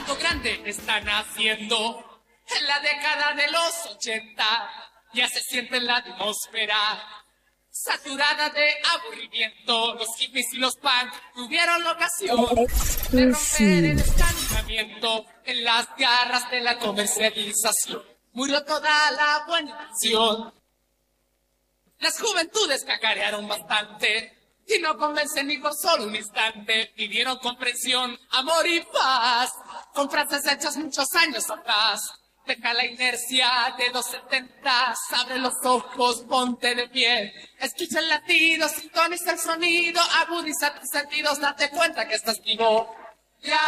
algo grande están haciendo. En la década de los 80 ya se siente en la atmósfera saturada de aburrimiento. Los hippies y los punk tuvieron la ocasión de romper el estancamiento en las garras de la comercialización. Murió toda la buena intención. Las juventudes cacarearon bastante y no convencen ni por solo un instante. Pidieron comprensión, amor y paz con frases hechas muchos años atrás. Deja la inercia de los 70, abre los ojos, ponte de pie. Escucha el latido, sintoniza el sonido, agudiza tus sentidos, date cuenta que estás vivo. Ya